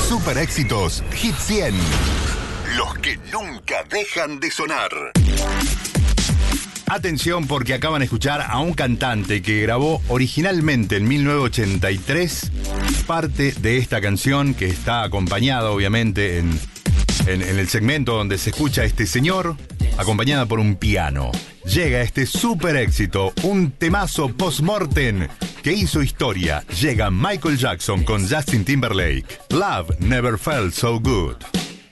Super éxitos Hit 100. Los que nunca dejan de sonar. Atención, porque acaban de escuchar a un cantante que grabó originalmente en 1983 parte de esta canción, que está acompañada obviamente en el segmento donde se escucha a este señor, acompañada por un piano. Llega este super éxito, un temazo post-mortem que hizo historia. Llega Michael Jackson con Justin Timberlake. Love Never Felt So Good.